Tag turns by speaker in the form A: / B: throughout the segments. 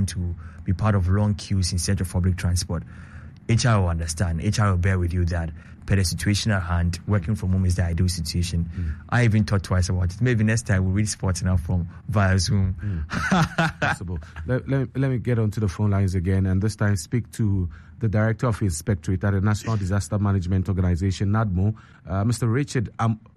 A: want to be part of long queues in search of public transport. HR will understand. HR will bear with you that per the situation at hand, working from home is the ideal situation. I even thought twice about it. Maybe next time we'll read sports now from via Zoom.
B: Possible. Let me get onto the phone lines again, and this time speak to the Director of Inspectorate at the National Disaster Management Organization, NADMO, Mr. Richard.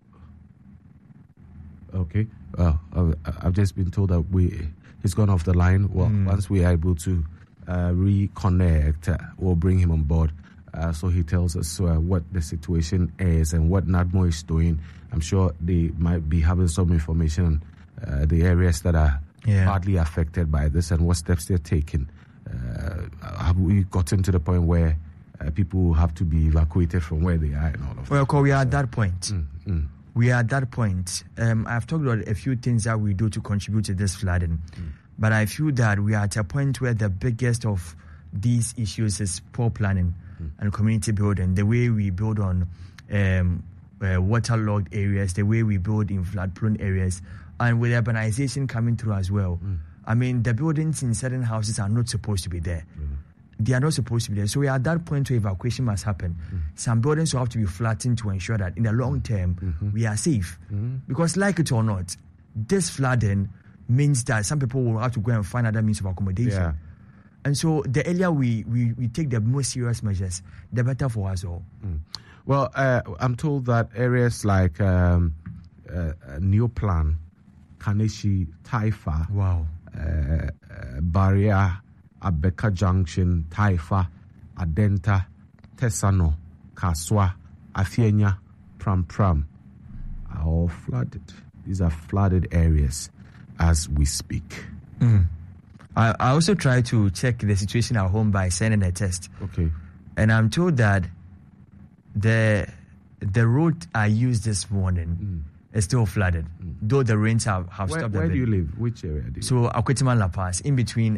B: Okay. I've just been told that he's gone off the line. Well, once we are able to reconnect, we'll bring him on board. So he tells us what the situation is and what NADMO is doing. I'm sure they might be having some information on the areas that are hardly affected by this and what steps they're taking. Have we gotten to the point where people have to be evacuated from where they are and all of that?
A: Well, we are at that point. We are at that point. I've talked about a few things that we do to contribute to this flooding. But I feel that we are at a point where the biggest of these issues is poor planning and community building. The way we build on waterlogged areas, the way we build in flood-prone areas, and with urbanization coming through as well. I mean, the buildings in certain houses are not supposed to be there. They are not supposed to be there. So we are at that point where evacuation must happen. Some buildings will have to be flattened to ensure that in the long term, we are safe. Because like it or not, this flooding means that some people will have to go and find other means of accommodation. And so the earlier we take the most serious measures, the better for us all.
B: Well, I'm told that areas like Neoplan, Kaneshi, Taifa, Barrier, Abeka Junction, Taifa, Adenta, Tesano, Kaswa, Afienya, Pram are all flooded. These are flooded areas as we speak.
A: I also try to check the situation at home by sending a test.
B: Okay.
A: And I'm told that the road I used this morning is still flooded, though the rains have stopped a bit.
B: Where do you live? Which area do you live?
A: So Akwetiman, La Paz, in between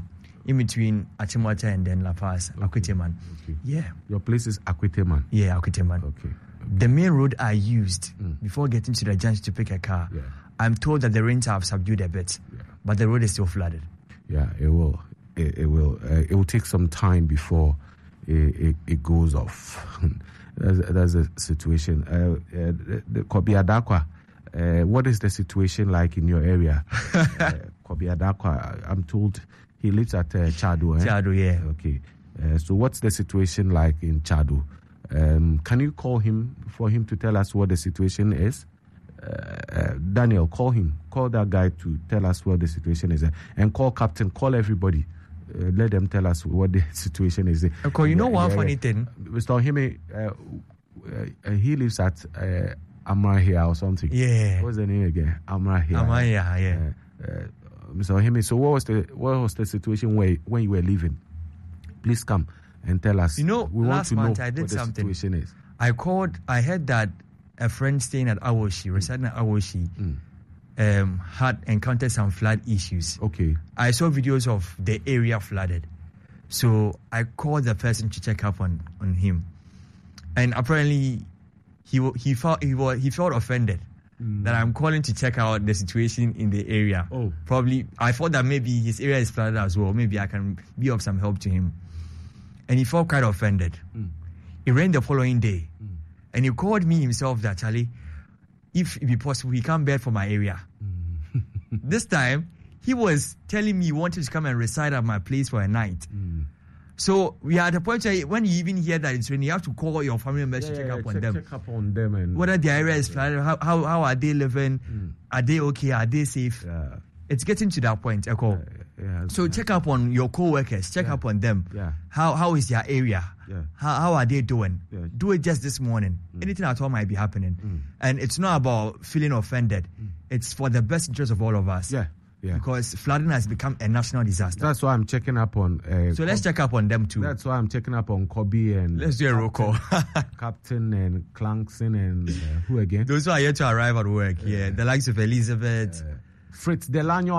A: Achimota and then La Paz, Akwetiman.
B: Okay.
A: Yeah.
B: Your place is Akwetiman?
A: Yeah, Akwetiman.
B: Okay.
A: The main road I used before getting to the junction to pick a car, I'm told that the rains have subdued a bit, but the road is still flooded. Yeah,
B: it will. It will take some time before it goes off. That's the situation. Kobi Adakwa, what is the situation like in your area? Kobi Adakwa, I'm told he lives at Chadu.
A: Chadu, yeah.
B: Okay. So what's the situation like in Chadu? Can you call him for him to tell us what the situation is? Daniel, call that guy to tell us what the situation is, and call Captain, call everybody, let them tell us what the situation is.
A: Okay, you know one funny thing,
B: Mr. Ohime, he lives at Amrahia or something.
A: Yeah.
B: What's the name again? Amrahia.
A: Yeah.
B: Mr. Ohime, so what was the situation when you were leaving? Please come and tell us.
A: You know,
B: we
A: last
B: want to
A: month
B: know
A: I did
B: what the
A: something.
B: situation is.
A: I heard that a friend staying at Awoshi, residing at Awoshi, had encountered some flood issues. Okay. I saw videos of the area flooded. So I called the person to check up on him. And apparently he felt offended that I'm calling to check out the situation in the area. Oh. Probably I thought that maybe his area is flooded as well. Maybe I can be of some help to him. And he felt quite offended. It rained the following day. And he called me himself that, Charlie, if it be possible, he can't bed for my area. This time, he was telling me he wanted to come and reside at my place for a night. So we are at a point where when you even hear that it's raining, you have to call your family members to check up on them.
B: Check up on them. And
A: whether their area is flooded, how are they living? Are they okay? Are they safe?
B: Yeah.
A: It's getting to that point, Echo. So check up on your co-workers. Check up on them. How is their area? How are they doing? Do it just this morning. Anything at all might be happening. And it's not about feeling offended. It's for the best interest of all of us. Because flooding has become a national disaster.
B: That's why I'm checking up on...
A: so let's check up on them too.
B: That's why I'm checking up on Kobe and...
A: Let's do a roll call.
B: Captain and Clankson and who again?
A: Those who are yet to arrive at work. The likes of Elizabeth...
B: Fritz Delanyo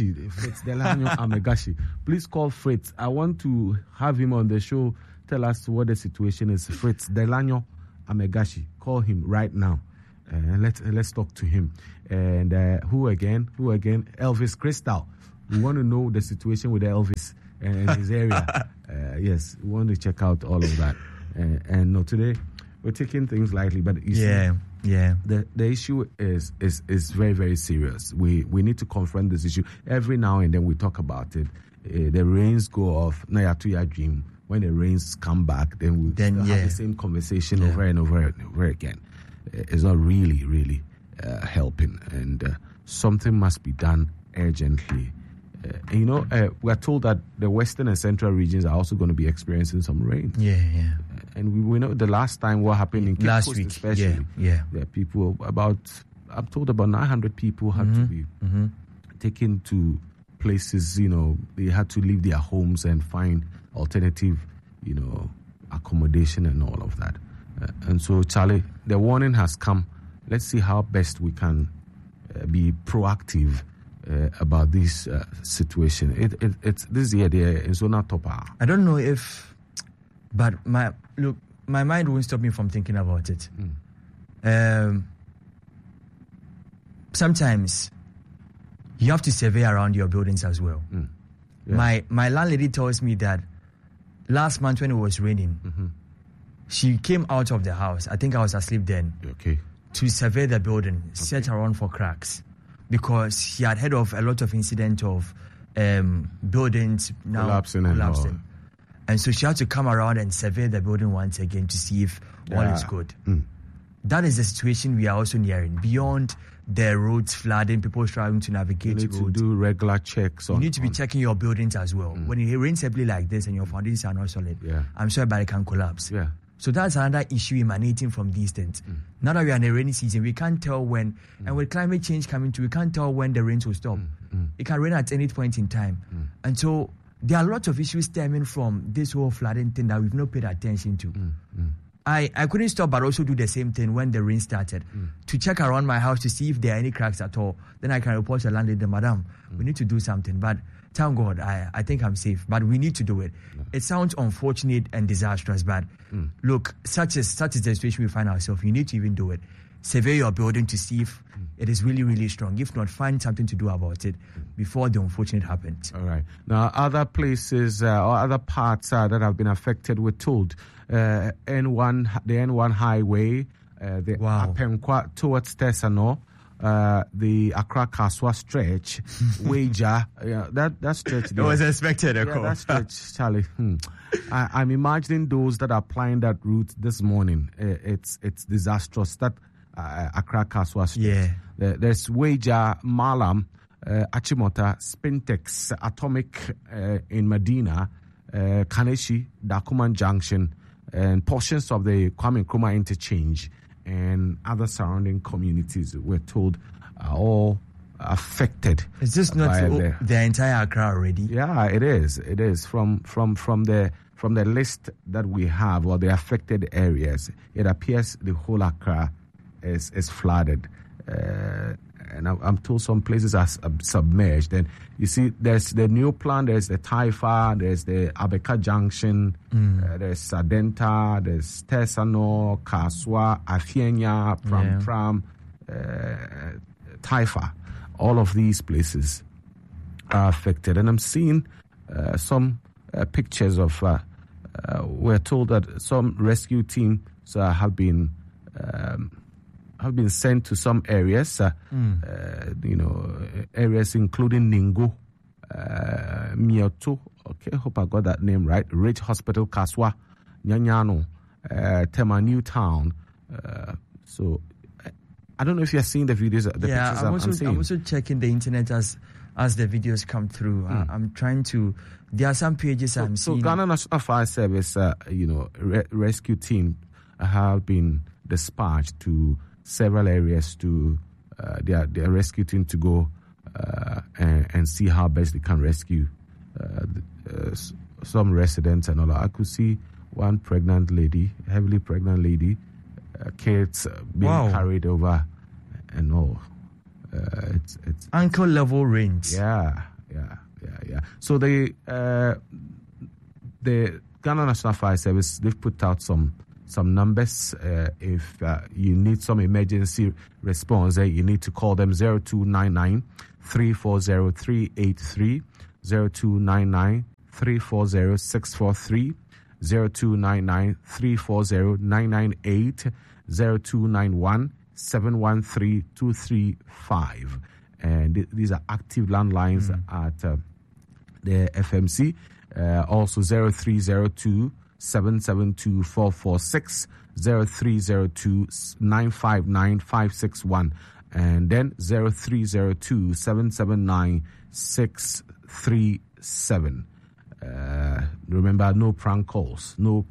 B: Amegashi. Please call Fritz. I want to have him on the show. Tell us what the situation is. Fritz Delanyo Amegashi. Call him right now. Let's talk to him. And who again? Elvis Crystal. We want to know the situation with Elvis and his area. Yes, we want to check out all of that. And no, today we're taking things lightly, but you see, the issue is very, very serious. We need to confront this issue. Every now and then we talk about it. The rains go off. Nayatuya dream. When the rains come back, then we have the same conversation over and over and over again. It's not really helping, and something must be done urgently. We're told that the western and central regions are also going to be experiencing some rain. And we know the last time what happened in Cape
A: last
B: Coast
A: week,
B: especially. People I'm told about 900 people had to be taken to places. They had to leave their homes and find alternative, accommodation and all of that. And so, Charlie, the warning has come. Let's see how best we can be proactive about this situation. It's this year there is not top.
A: I don't know if, but my mind won't stop me from thinking about it. Sometimes you have to survey around your buildings as well. My landlady tells me that last month when it was raining, she came out of the house. I think I was asleep then. To survey the building, search around for cracks, because she had heard of a lot of incidents of buildings now collapsing. And so she had to come around and survey the building once again to see if all is good. That is the situation we are also nearing. Beyond the roads flooding, people struggling to navigate
B: roads.
A: You need
B: to do regular checks.
A: You need to be checking your buildings as well. When it rains heavily like this and your foundations are not solid, I'm sure it can collapse. So that's another issue emanating from these things. Now that we are in the rainy season, we can't tell when, and with climate change coming through, we can't tell when the rains will stop. It can rain at any point in time. And so there are a lot of issues stemming from this whole flooding thing that we've not paid attention to. I couldn't stop but also do the same thing when the rain started, to check around my house to see if there are any cracks at all. Then I can report to the landlady, Madam, we need to do something. But thank God, I think I'm safe. But we need to do it. It sounds unfortunate and disastrous, but look, such is the situation we find ourselves. You need to even do it. Survey your building to see if it is really, really strong. If not, find something to do about it before the unfortunate happens.
B: All right. Now, other places or other parts that have been affected, we're told, the N1 highway, the Apenkwa towards Tesano, the Accra Kaswa stretch, Wager, that stretch.
A: It was expected,
B: that stretch, Charlie. I'm imagining those that are applying that route this morning. It's disastrous. That Accra Kaswa stretch. There's Wager, Malam, Achimota, Spintex, Atomic in Medina, Kaneshi, Dakuman Junction, and portions of the Kwame Nkrumah interchange and other surrounding communities, we're told, are all affected.
A: Is this not the entire Accra already?
B: Yeah, it is. It is from the list that we have, or the affected areas. It appears the whole Accra is flooded. And I'm told some places are submerged. And you see, there's the new plant, there's the Taifa, there's the Abeka Junction, there's Sadenta, there's Tesano, Kaswa, Afienya, Pram, Taifa. All of these places are affected. And I'm seeing some pictures of, we're told that some rescue teams have been sent to some areas, areas including Ningo, Mioto, hope I got that name right, Ridge Hospital, Kaswa, Nyanyano, Tema New Town. So I don't know if you're seeing the videos, the pictures I'm seeing.
A: I'm also checking the internet as the videos come through. I'm trying to, there are some pages I'm seeing.
B: So Ghana National Fire Service, rescue team have been dispatched to several areas to their rescue team to go and see how best they can rescue some residents and all that. I could see one pregnant lady, heavily pregnant lady, kids being carried over and all. It's
A: ankle level rains.
B: Yeah. So the Ghana National Fire Service, they've put out some numbers. If you need some emergency response, you need to call them 0299 340-383, 0299-340-643, 0299-340-998, 0291-713-235. And these are active landlines at the FMC. Also 0302-772-446, 0302-959-561, and then 0302-779-637. Remember, no prank calls.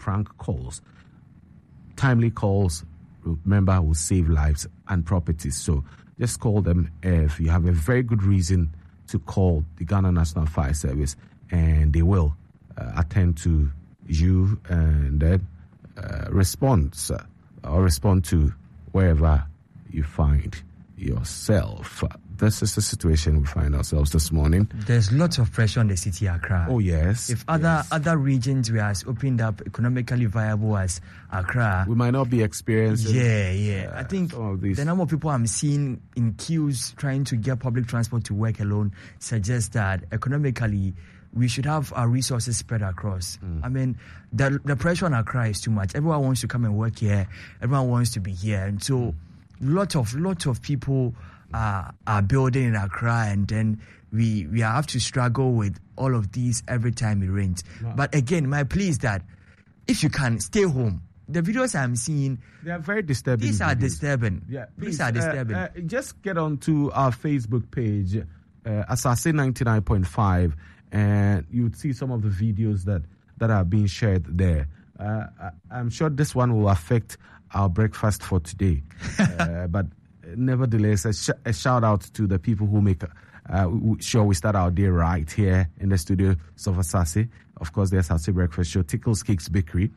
B: Timely calls, remember, will save lives and properties. So just call them if you have a very good reason to call the Ghana National Fire Service, and they will attend to you and then respond to wherever you find yourself. This is the situation we find ourselves this morning.
A: There's lots of pressure on the city of Accra.
B: Oh, yes.
A: If other regions were as opened up, economically viable as Accra,
B: we might not be experiencing.
A: I think the number of people I'm seeing in queues trying to get public transport to work alone suggests that economically we should have our resources spread across. I mean, the pressure on Accra is too much. Everyone wants to come and work here. Everyone wants to be here, and so lot of people are building in Accra, and then we have to struggle with all of these every time it rains. Wow. But again, my plea is that if you can, stay home. The videos I'm seeing,
B: they are very disturbing.
A: These are disturbing.
B: Yeah,
A: these are disturbing.
B: Just get onto our Facebook page, Asase 99.5, and you'd see some of the videos that are being shared there. I'm sure this one will affect our breakfast for today, but nevertheless, a shout out to the people who make sure we start our day right here in the studio of Asase. Of course, there's Asase Breakfast Show, Tickles Cakes Bakery,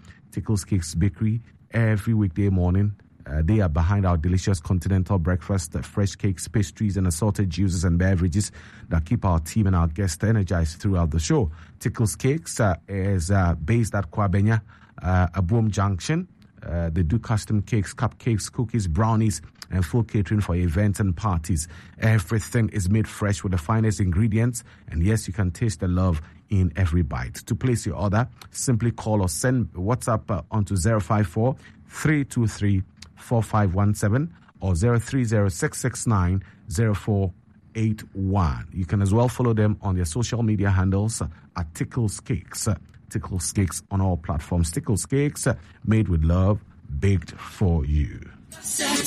B: every weekday morning. They are behind our delicious continental breakfast, fresh cakes, pastries, and assorted juices and beverages that keep our team and our guests energized throughout the show. Tickles Cakes is based at Kwabenya, Aboom Junction. They do custom cakes, cupcakes, cookies, brownies, and full catering for events and parties. Everything is made fresh with the finest ingredients, and yes, you can taste the love in every bite. To place your order, simply call or send WhatsApp onto 054-323-4517 or 030-669-0481. You can as well follow them on their social media handles at Tickles Cakes. Tickles Cakes on all platforms. Tickles Cakes, made with love, baked for you.